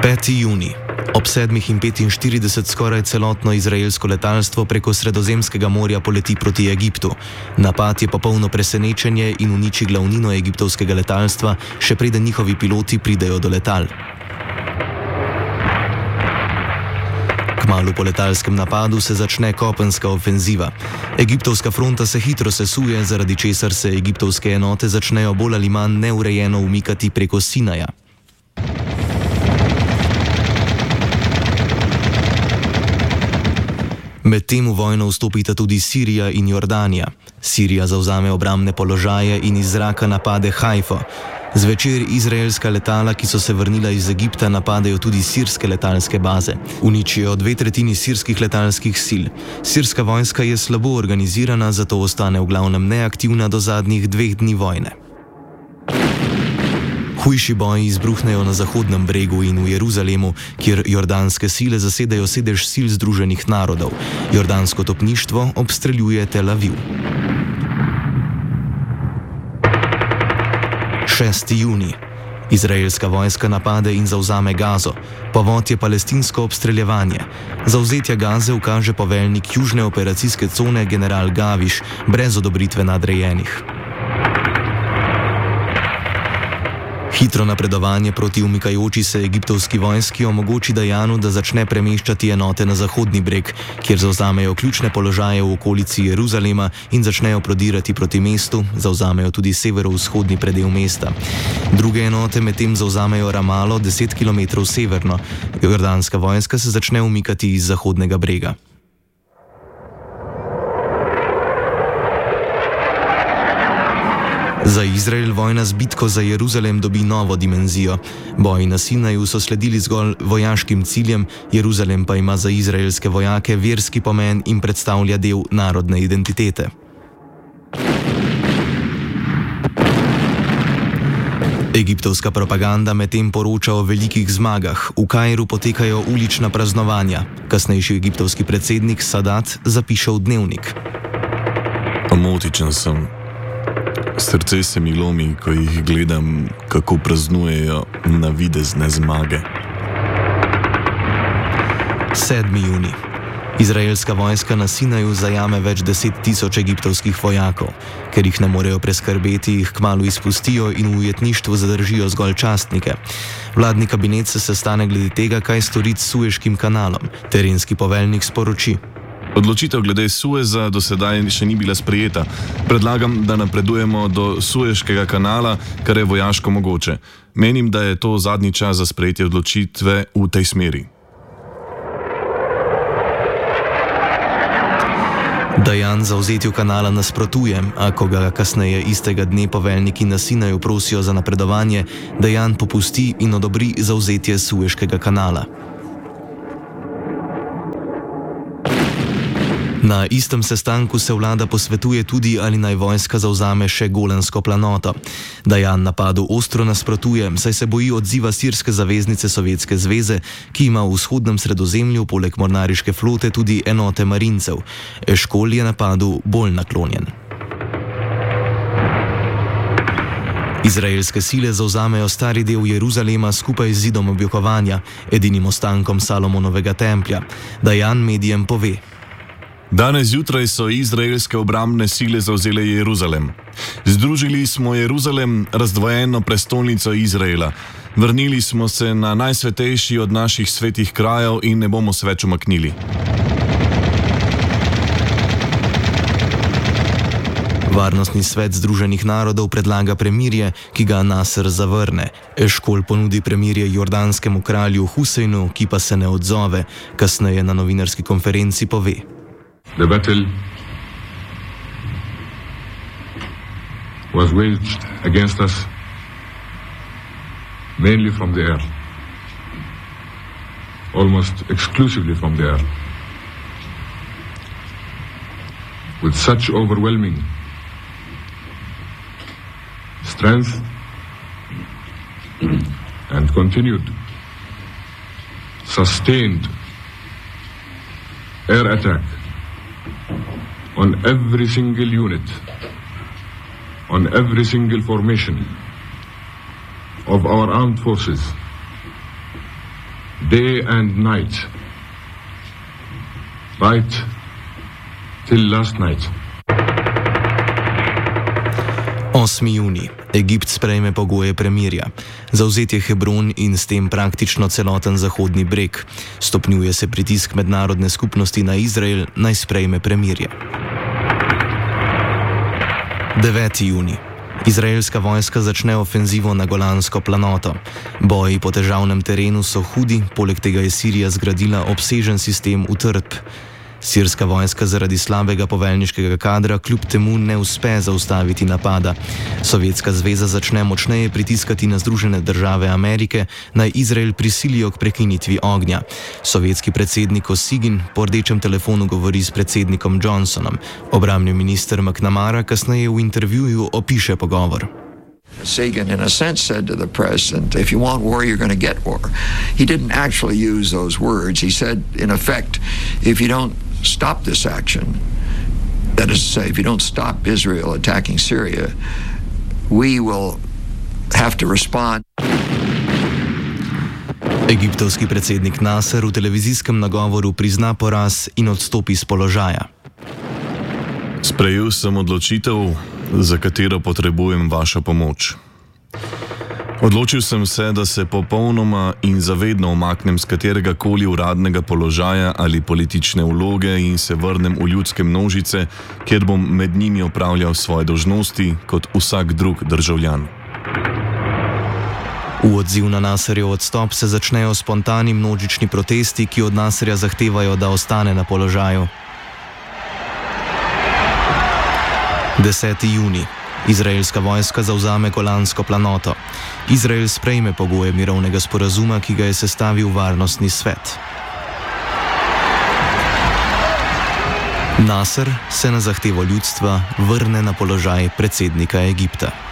5. junij. Ob 7:45 skoraj celotno izraelsko letalstvo preko Sredozemskega morja poleti proti Egiptu. Napad je popolno presenečenje in uniči glavnino egiptovskega letalstva, še preden njihovi piloti pridejo do letal. Kmalu po letalskem napadu se začne kopenska ofenziva. Egiptovska fronta se hitro sesuje, zaradi česar se egiptovske enote začnejo bolj ali manj neurejeno umikati preko Sinaja. Medtem v vojno vstopita tudi Sirija in Jordanija. Sirija zavzame obrambne položaje in iz zraka napade Hajfo. Zvečer izraelska letala, ki so se vrnila iz Egipta, napadajo tudi sirske letalske baze. Uničijo 2/3 sirskih letalskih sil. Sirska vojska je slabo organizirana, zato ostane v glavnem neaktivna do zadnjih 2 dni vojne. Hujši boji izbruhnejo na Zahodnem bregu in v Jeruzalemu, kjer jordanske sile zasedajo sedež sil Združenih narodov. Jordansko topništvo obstreljuje Tel Aviv. 6. junij. Izraelska vojska napade in zavzame Gazo. Povod je palestinsko obstreljevanje. Zavzetje Gaze ukaže poveljnik južne operacijske cone general Gaviš, brez odobritve nadrejenih. Hitro napredovanje proti umikajoči se egiptovski vojski omogoči Dajanu, da začne premeščati enote na Zahodni breg, kjer zavzamejo ključne položaje v okolici Jeruzalema in začnejo prodirati proti mestu, zavzamejo tudi severovzhodni predel mesta. Druge enote medtem zavzamejo Ramalo 10 km severno. Jordanska vojska se začne umikati iz Zahodnega brega. Za Izrael vojna z bitko za Jeruzalem dobi novo dimenzijo. Boji na Sinaju so sledili zgolj vojaškim ciljem, Jeruzalem pa ima za izraelske vojake verski pomen in predstavlja del narodne identitete. Egiptovska propaganda medtem poroča o velikih zmagah. V Kairu potekajo ulična praznovanja. Kasnejši egiptovski predsednik Sadat zapiše v dnevnik. Amotičen sem. Srce se mi lomi, ko jih gledam, kako praznujejo navidezne zmage. 7. junij. Izraelska vojska na Sinaju zajame več 10 000 egiptovskih vojakov. Ker jih ne morejo preskrbeti, jih kmalu izpustijo in v ujetništvu zadržijo zgolj častnike. Vladni kabinet se sestane glede tega, kaj storiti s Sueškim kanalom. Terenski poveljnik sporoči. Odločitev glede Sueza do sedaj še ni bila sprejeta. Predlagam, da napredujemo do Sueškega kanala, kar je vojaško mogoče. Menim, da je to zadnji čas za sprejetje odločitve v tej smeri. Dajan zavzetju kanala nasprotuje, a ko ga kasneje istega dne poveljniki na Sinaju prosijo za napredovanje, Dajan popusti in odobri zavzetje Sueškega kanala. Na istem sestanku se vlada posvetuje tudi, ali naj vojska zavzame še Golansko planoto. Dajan napadu ostro nasprotuje, saj se boji odziva sirske zaveznice Sovjetske zveze, ki ima v vzhodnem Sredozemlju poleg mornariške flote tudi enote marincev. Eškol je napadu bolj naklonjen. Izraelske sile zavzamejo stari del Jeruzalema skupaj z zidom objokovanja, edinim ostankom Salomonovega templja. Dajan medijem pove. Danes zjutraj so izraelske obrambne sile zavzele Jeruzalem. Združili smo Jeruzalem, razdvojeno prestolnico Izraela. Vrnili smo se na najsvetejši od naših svetih krajev in ne bomo se več umaknili. Varnostni svet Združenih narodov predlaga premirje, ki ga Nasser zavrne. Eškol ponudi premirje jordanskemu kralju Husejnu, ki pa se ne odzove. Kasneje na novinarski konferenci pove. The battle was waged against us mainly from the air, almost exclusively from the air, with such overwhelming strength and continued, sustained air attack on every single unit, on every single formation of our armed forces, day and night, right till last night. 8. junij. Egipt sprejme pogoje premirja. Zavzetje Hebron in s tem praktično celoten Zahodni breg. Stopnjuje se pritisk mednarodne skupnosti na Izrael, naj sprejme premirje. 9. junij. Izraelska vojska začne ofenzivo na Golansko planoto. Boji po težavnem terenu so hudi, poleg tega je Sirija zgradila obsežen sistem utrdb. Sirska vojska zaradi slabega poveljniškega kadra kljub temu ne uspe zaustaviti napada. Sovjetska zveza začne močneje pritiskati na Združene države Amerike, naj Izrael prisilijo k prekinitvi ognja. Sovjetski predsednik Kosygin po rdečem telefonu govori s predsednikom Johnsonom. Obrambni minister McNamara kasneje v intervjuju opiše pogovor. Kosygin, in a sense, said to the press, and if you want war, you're going to get war. He didn't actually use those words. He said, in effect, if you don't stop this action, that is to say, if you don't stop Israel attacking Syria, we will have to respond. Egiptovski predsednik Nasser v televizijskem nagovoru prizna poraz in odstopi z položaja. Sprejel sem odločitev, za katero potrebujem vašo pomoč. Odločil sem se, da se popolnoma in zavedno umaknem z katerega koli uradnega položaja ali politične vloge in se vrnem v ljudske množice, kjer bom med njimi opravljal svoje dolžnosti kot vsak drug državljan. V odziv na Nasserjev odstop se začnejo spontani množični protesti, ki od Nasserja zahtevajo, da ostane na položaju. 10. junij. Izraelska vojska zavzame Golansko planoto. Izrael sprejme pogoje mirovnega sporazuma, ki ga je sestavil Varnostni svet. Nasser se na zahtevo ljudstva vrne na položaj predsednika Egipta.